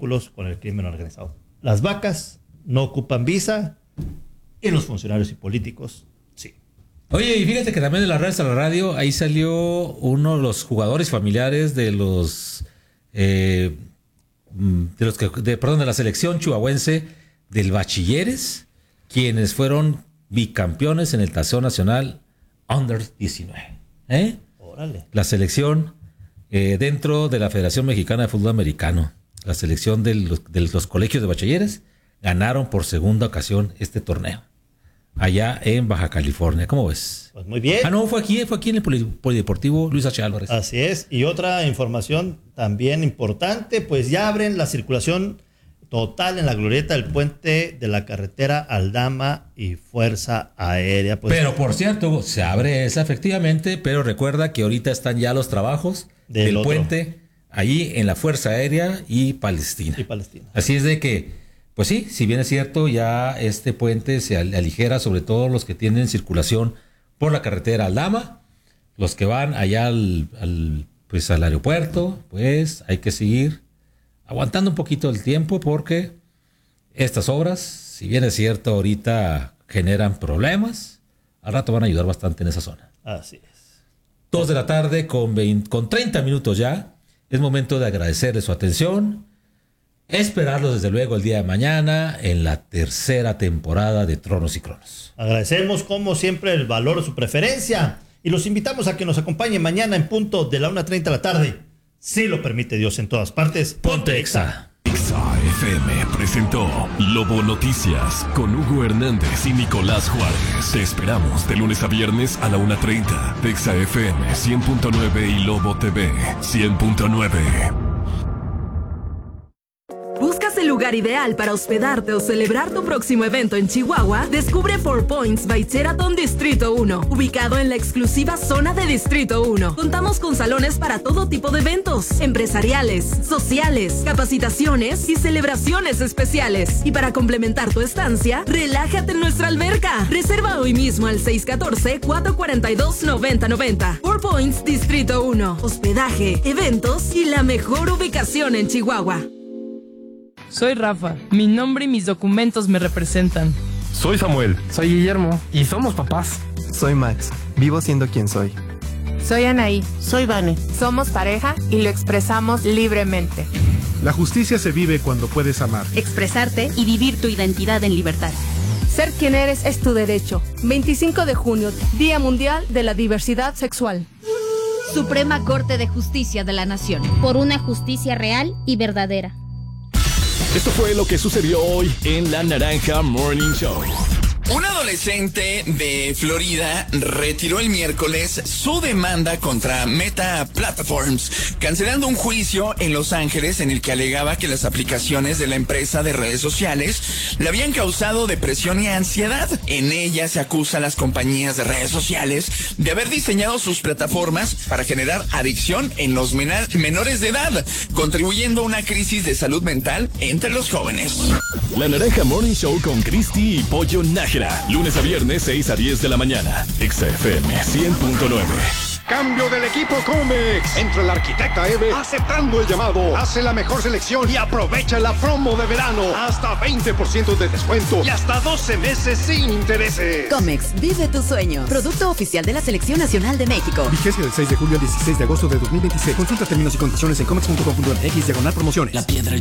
vínculos con el crimen organizado. Las vacas no ocupan visa y los funcionarios y políticos sí. Oye, y fíjate que también en las redes de la radio, ahí salió uno de los jugadores familiares de la selección chihuahuense del Bachilleres, quienes fueron bicampeones en el Tazón Nacional Under 19. Órale. La selección dentro de la Federación Mexicana de Fútbol Americano, la selección de los colegios de bachilleres, ganaron por segunda ocasión este torneo. Allá en Baja California. ¿Cómo ves? Pues muy bien. No, fue aquí en el Polideportivo Luis H. Álvarez. Así es. Y otra información también importante, pues ya abren la circulación total en la glorieta del puente de la carretera Aldama y Fuerza Aérea. Pues, pero por cierto, se abre esa efectivamente, pero recuerda que ahorita están ya los trabajos del puente allí en la Fuerza Aérea y Palestina. Así es de que, pues sí, si bien es cierto, ya este puente se aligera, sobre todo los que tienen circulación por la carretera Aldama, los que van allá al aeropuerto, pues hay que seguir aguantando un poquito el tiempo porque estas obras, si bien es cierto, ahorita generan problemas, al rato van a ayudar bastante en esa zona. Así es. 2 de la tarde con 30 minutos ya. Es momento de agradecerles su atención. Esperarlos desde luego el día de mañana en la tercera temporada de Tronos y Cronos. Agradecemos como siempre el valor de su preferencia y los invitamos a que nos acompañen mañana en punto de la 1:30 de la tarde. Si lo permite Dios en todas partes. Ponte Exa. Exa FM presentó Lobo Noticias con Hugo Hernández y Nicolás Juárez. Te esperamos de lunes a viernes a la 1:30 de Exa FM 100.9 y Lobo TV 100.9. ¿Buscas el lugar ideal para hospedarte o celebrar tu próximo evento en Chihuahua? Descubre 4 Points by Sheraton Distrito 1, ubicado en la exclusiva zona de Distrito 1. Contamos con salones para todo tipo de eventos, empresariales, sociales, capacitaciones y celebraciones especiales. Y para complementar tu estancia, relájate en nuestra alberca. Reserva hoy mismo al 614-442-9090. 4 Points Distrito 1, hospedaje, eventos y la mejor ubicación en Chihuahua. Soy Rafa, mi nombre y mis documentos me representan. Soy Samuel. Soy Guillermo. Y somos papás. Soy Max, vivo siendo quien soy. Soy Anaí. Soy Vane. Somos pareja y lo expresamos libremente. La justicia se vive cuando puedes amar, expresarte y vivir tu identidad en libertad. Ser quien eres es tu derecho. 25 de junio, Día Mundial de la Diversidad Sexual. Suprema Corte de Justicia de la Nación. Por una justicia real y verdadera. Esto fue lo que sucedió hoy en La Naranja Morning Show. Un adolescente de Florida retiró el miércoles su demanda contra Meta Platforms, cancelando un juicio en Los Ángeles en el que alegaba que las aplicaciones de la empresa de redes sociales le habían causado depresión y ansiedad. En ella se acusa a las compañías de redes sociales de haber diseñado sus plataformas para generar adicción en los menores de edad, contribuyendo a una crisis de salud mental entre los jóvenes. La Naranja Morning Show con Cristi y Pollo Nájera. Lunes a viernes, 6 a 10 de la mañana. Exa FM 100.9. Cambio del equipo Comex. Entra la arquitecta Eve aceptando el llamado. Hace la mejor selección y aprovecha la promo de verano. Hasta 20% de descuento y hasta 12 meses sin intereses. Comex, vive tu sueño. Producto oficial de la Selección Nacional de México. Vigencia del 6 de julio al 16 de agosto de 2026. Consulta términos y condiciones en comex.com.mx/promociones. La Piedra,